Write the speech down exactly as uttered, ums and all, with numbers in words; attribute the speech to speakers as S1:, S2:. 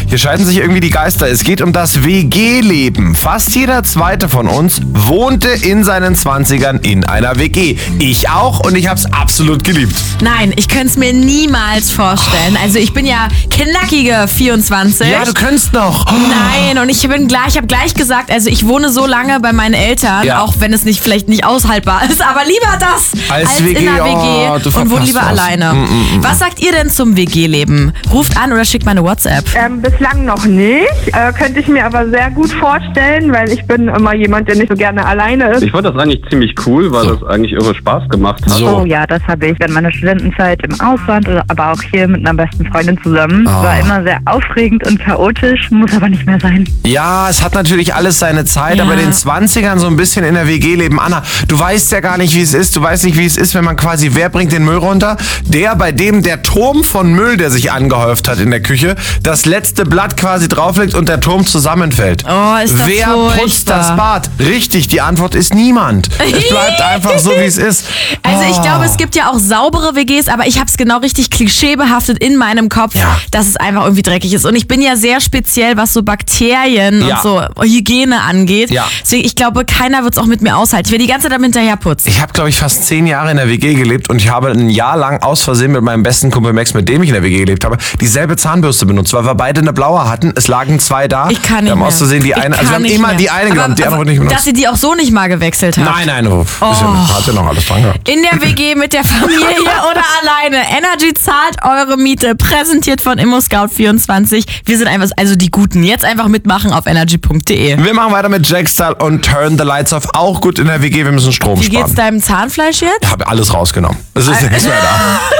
S1: Hier scheiden sich irgendwie die Geister. Es geht um das W G-Leben. Fast jeder Zweite von uns wohnte in seinen zwanzigern in einer W G. Ich auch und ich habe es absolut geliebt.
S2: Nein, ich könnte es mir niemals vorstellen. Also ich bin ja knackige vierundzwanzig.
S1: Ja, du könntest noch.
S2: Nein, und ich bin gleich, ich habe gleich gesagt, also ich wohne so lange bei meinen Eltern,
S1: Ja.
S2: auch wenn es nicht vielleicht nicht aushaltbar ist, aber lieber das
S1: Als
S2: als,
S1: W G,
S2: in einer
S1: oh,
S2: W G
S1: du
S2: und wohne
S1: verpasst
S2: lieber
S1: was.
S2: alleine.
S1: Mm, mm, mm.
S2: Was sagt ihr denn zum W G-Leben? Ruft an oder schickt mal eine WhatsApp.
S3: Ähm, bislang noch nicht. Äh, könnte ich mir aber sehr gut vorstellen, weil ich bin immer jemand, der nicht so gerne alleine ist.
S4: Ich fand das eigentlich ziemlich cool, weil
S1: So.
S4: das eigentlich irre Spaß gemacht hat.
S1: So.
S5: Oh ja, das habe ich während meiner Studentenzeit im Ausland, oder aber auch hier mit einer besten Freundin zusammen.
S1: Ah.
S5: War immer sehr aufregend und chaotisch, muss aber nicht mehr sein.
S1: Ja, es hat natürlich alles seine Zeit,
S2: Ja.
S1: aber in den zwanzigern so ein bisschen in der W G leben. Anna, du weißt ja gar nicht, wie es ist. Du weißt nicht, wie es ist, wenn man quasi, wer bringt den Müll runter? Der, bei dem der Turm von Müll, der sich angehäuft hat in der Küche, das letzte Blatt quasi drauflegt und der Turm zusammenfällt.
S2: Oh, ist das
S1: Wer
S2: furchtbar.
S1: putzt das Bad? Richtig, die Antwort ist niemand. Es bleibt einfach so, wie es ist.
S2: Also ich
S1: Oh.
S2: glaube, es gibt ja auch saubere W Gs, aber ich habe es genau richtig klischeebehaftet in meinem Kopf,
S1: Ja.
S2: dass es einfach irgendwie dreckig ist. Und ich bin ja sehr speziell, was so Bakterien
S1: Ja.
S2: und so Hygiene angeht.
S1: Ja.
S2: Deswegen, ich glaube, keiner wird es auch mit mir aushalten. Ich werde die ganze Zeit damit hinterher putzen.
S1: Ich habe, glaube ich, fast zehn Jahre in der W G gelebt und ich habe ein Jahr lang aus Versehen mit meinem besten Kumpel Max, mit dem ich in der W G gelebt habe, dieselbe Zahnbürste benutzt, weil wir beide eine blaue hatten. Es lagen zwei da.
S2: Ich kann nicht
S1: Wir haben
S2: mehr.
S1: aus Versehen die
S2: Ich
S1: eine, also wir
S2: kann
S1: haben
S2: nicht
S1: immer
S2: mehr.
S1: die eine genommen, die
S2: aber,
S1: andere wurde nicht benutzt.
S2: dass ihr die auch so nicht mal gewechselt habt.
S1: Nein, nein, oh, bisschen, hat ja noch alles dran gehabt.
S2: In der W G mit der Familie oder alleine. Energy zahlt eure Miete. Präsentiert von ImmoScout vierundzwanzig. Wir sind einfach, also die Guten. Jetzt einfach mitmachen auf energy punkt de.
S1: Wir machen weiter mit Jackstyle und Turn the Lights Off. Auch gut in der W G, wir müssen Strom
S2: Wie
S1: sparen.
S2: geht's deinem Zahnfleisch jetzt?
S1: Ich habe alles rausgenommen. Es ist nichts mehr da.